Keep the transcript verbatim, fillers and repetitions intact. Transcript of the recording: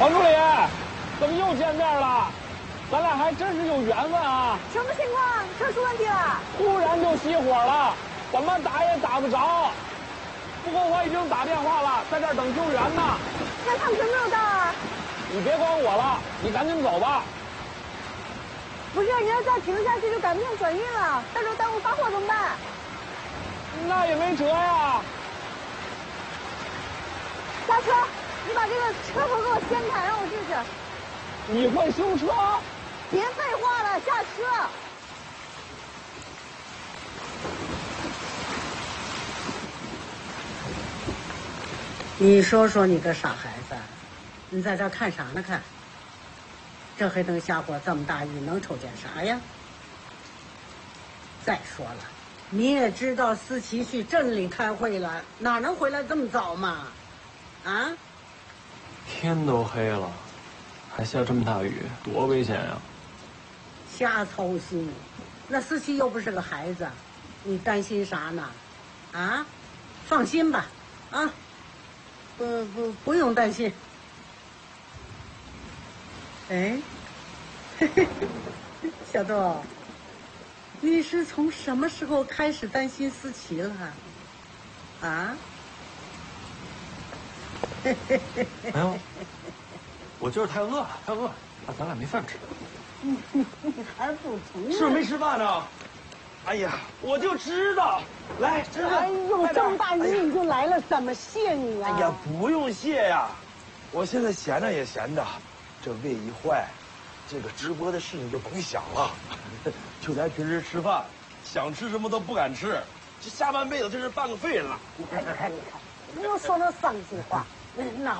王助理，怎么又见面了？咱俩还真是有缘分啊！ 什么情况？车出问题了？ 突然就熄火了，怎么打也打不着。不过我已经打电话了，在这儿等救援呢。 那他们什么时候到啊？ 你别管我了，你赶紧走吧。 不是，你要再停下去就赶不上转运了，到时候耽误发货怎么办？ 那也没辙呀。 下车，你把这个车头给我掀开，让我进去。 你会修车？ 别废话了，下车。 你说说你个傻孩子，你在这看啥呢？看，这黑灯瞎火这么大雨，能瞅见啥呀？再说了，你也知道思琪去镇里开会了，哪能回来这么早嘛？啊？ 天都黑了，还下这么大雨，多危险呀！ 瞎操心，那思琪又不是个孩子，你担心啥呢？啊？放心吧，啊。不不，不用担心。哎，嘿嘿，小豆，你是从什么时候开始担心思琪了？啊？ 没有，我就是太饿了，太饿了，那咱俩没饭吃。 你还不承是没吃饭呢？哎呀，我就知道，来吃饭。 哎呦，这么大雨你就来了，怎么谢你啊？ 哎呀，不用谢呀，我现在闲着也闲着，这胃一坏，这个直播的事情就甭想了。就咱平时吃饭，想吃什么都不敢吃，这下半辈子真是半个废人了。 你看，你看，你看，又说那丧心话，那。